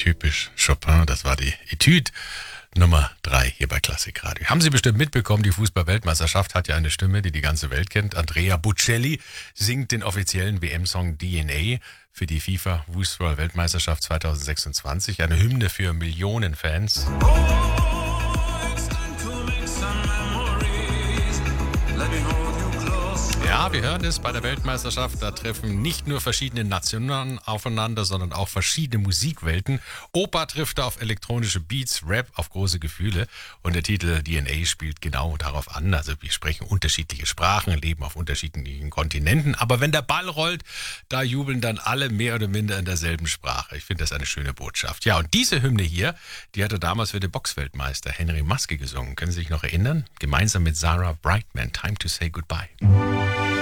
Typisch Chopin, das war die Etude Nummer 3 hier bei Klassikradio. Haben Sie bestimmt mitbekommen, die Fußball-Weltmeisterschaft hat ja eine Stimme, die die ganze Welt kennt. Andrea Bocelli singt den offiziellen WM-Song DNA für die FIFA-Fußball-Weltmeisterschaft 2026. Eine Hymne für Millionen Fans. Ja, wir hören es bei der Weltmeisterschaft. Da treffen nicht nur verschiedene Nationen aufeinander, sondern auch verschiedene Musikwelten. Oper trifft auf elektronische Beats, Rap auf große Gefühle. Und der Titel DNA spielt genau darauf an. Also wir sprechen unterschiedliche Sprachen, leben auf unterschiedlichen Kontinenten. Aber wenn der Ball rollt, da jubeln dann alle mehr oder minder in derselben Sprache. Ich finde das eine schöne Botschaft. Ja, und diese Hymne hier, die hatte damals für den Boxweltmeister Henry Maske gesungen. Können Sie sich noch erinnern? Gemeinsam mit Sarah Brightman, Time to Say Goodbye.